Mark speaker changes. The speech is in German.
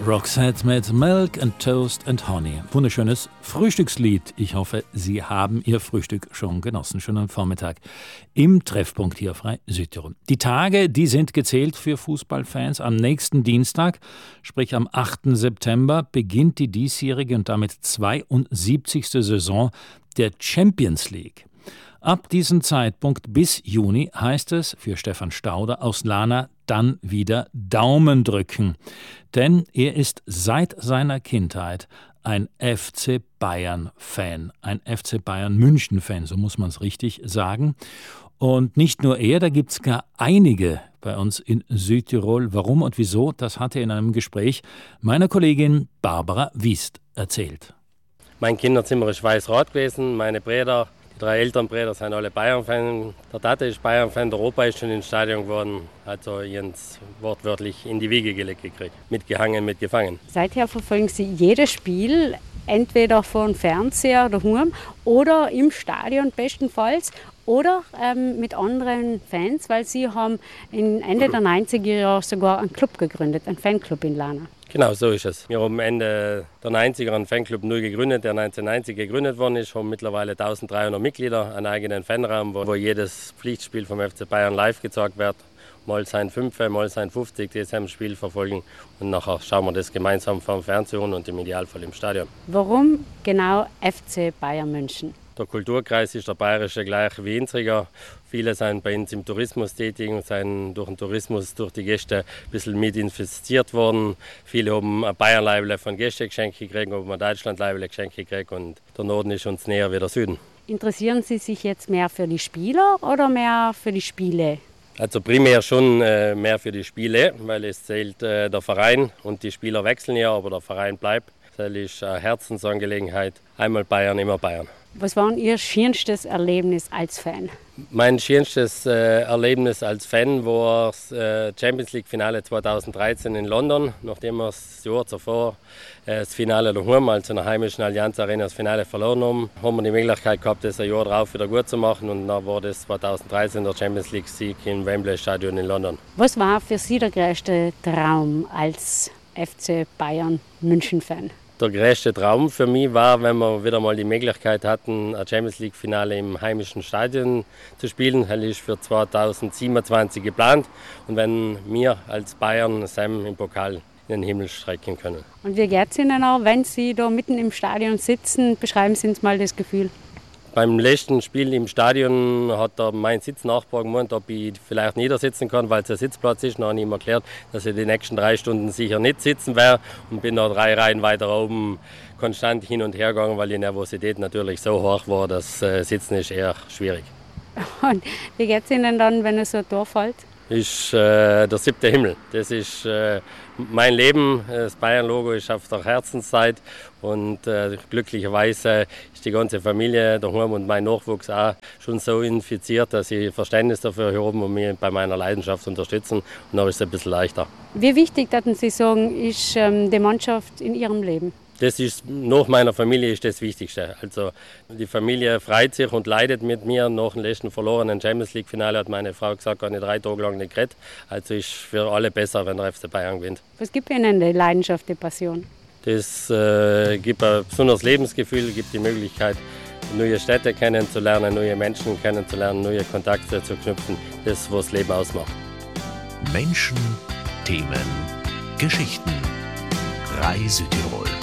Speaker 1: Roxette mit Milk and Toast and Honey. Wunderschönes Frühstückslied. Ich hoffe, Sie haben Ihr Frühstück schon genossen. Schönen Vormittag im Treffpunkt hier frei Südtirol. Die Tage, die sind gezählt für Fußballfans. Am nächsten Dienstag, sprich am 8. September, beginnt die diesjährige und damit 72. Saison der Champions League. Ab diesem Zeitpunkt bis Juni heißt es für Stefan Stauder aus Lana dann wieder Daumen drücken. Denn er ist seit seiner Kindheit ein FC Bayern-Fan, ein FC Bayern München-Fan, so muss man es richtig sagen. Und nicht nur er, da gibt es gar einige bei uns in Südtirol. Warum und wieso, das hat er in einem Gespräch meiner Kollegin Barbara Wiest erzählt.
Speaker 2: Mein Kinderzimmer ist weiß-rot gewesen, meine Brüder, die 3 älteren Brüder sind alle Bayern-Fan. Der Tate ist Bayern-Fan, der Opa ist schon ins Stadion geworden, hat so Jens wortwörtlich in die Wiege gelegt gekriegt. Mitgehangen, mitgefangen.
Speaker 3: Seither verfolgen Sie jedes Spiel, entweder vor dem Fernseher daheim oder im Stadion bestenfalls oder mit anderen Fans, weil Sie haben Ende der 90er Jahre sogar einen Club gegründet, einen Fanclub in Lana.
Speaker 2: Genau, so ist es. Wir haben Ende der 90er einen Fanclub neu gegründet, der 1990 gegründet worden ist. Wir haben mittlerweile 1300 Mitglieder, einen eigenen Fanraum, wo jedes Pflichtspiel vom FC Bayern live gezeigt wird. Mal sein 5, mal sein 50, das haben Spiel verfolgen und nachher schauen wir das gemeinsam vom Fernseher und im Idealfall im Stadion.
Speaker 3: Warum genau FC Bayern München?
Speaker 2: Der Kulturkreis ist der bayerische gleich wie unserer. Viele sind bei uns im Tourismus tätig und sind durch den Tourismus, durch die Gäste ein bisschen mit infiziert worden. Viele haben ein Bayern-Leibele von Gästegeschenke gekriegt, haben ein Deutschland-Leibele Geschenke gekriegt und der Norden ist uns näher wie der Süden.
Speaker 3: Interessieren Sie sich jetzt mehr für die Spieler oder mehr für die Spiele?
Speaker 2: Also primär schon mehr für die Spiele, weil es zählt der Verein und die Spieler wechseln ja, aber der Verein bleibt. Das ist eine Herzensangelegenheit. Einmal Bayern, immer Bayern.
Speaker 3: Was war Ihr schönstes Erlebnis als Fan?
Speaker 2: Mein schönstes Erlebnis als Fan war das Champions League Finale 2013 in London. Nachdem wir das Jahr zuvor das Finale daheim, also in der heimischen Allianz Arena, das Finale verloren haben, haben wir die Möglichkeit gehabt, das ein Jahr darauf wieder gut zu machen. Und dann war das 2013 der Champions League Sieg im Wembley Stadion in London.
Speaker 3: Was war für Sie der größte Traum als FC Bayern München Fan?
Speaker 2: Der größte Traum für mich war, wenn wir wieder mal die Möglichkeit hatten, ein Champions League Finale im heimischen Stadion zu spielen. Das ist für 2027 geplant. Und wenn wir als Bayern Sam im Pokal in den Himmel strecken können.
Speaker 3: Und wie geht es Ihnen auch, wenn Sie da mitten im Stadion sitzen? Beschreiben Sie uns mal das Gefühl.
Speaker 2: Beim letzten Spiel im Stadion hat mein Sitznachbar gemeint, ob ich vielleicht niedersitzen kann, weil es ein Sitzplatz ist. Dann habe ich ihm erklärt, dass ich die nächsten 3 Stunden sicher nicht sitzen werde und bin da 3 Reihen weiter oben konstant hin und her gegangen, weil die Nervosität natürlich so hoch war, dass Sitzen ist eher schwierig.
Speaker 3: Und wie geht es Ihnen dann, wenn es so durchfällt?
Speaker 2: Ist der 7. Himmel. Das ist mein Leben. Das Bayern-Logo ist auf der Herzenszeit und glücklicherweise ist die ganze Familie daheim und mein Nachwuchs auch schon so infiziert, dass sie Verständnis dafür haben und mich bei meiner Leidenschaft unterstützen. Und dann ist es ein bisschen leichter.
Speaker 3: Wie wichtig, würden Sie sagen, ist die Mannschaft in Ihrem Leben?
Speaker 2: Das ist, nach meiner Familie ist das Wichtigste. Also die Familie freut sich und leidet mit mir. Nach dem letzten verlorenen Champions League Finale hat meine Frau gesagt, kann ich 3 Tage lang nicht geredet. Also ist für alle besser, wenn der FC Bayern gewinnt.
Speaker 3: Was gibt Ihnen die Leidenschaft, die Passion?
Speaker 2: Das gibt ein besonderes Lebensgefühl, gibt die Möglichkeit, neue Städte kennenzulernen, neue Menschen kennenzulernen, neue Kontakte zu knüpfen. Das ist, was das Leben ausmacht.
Speaker 4: Menschen, Themen, Geschichten. 3 Südtirol.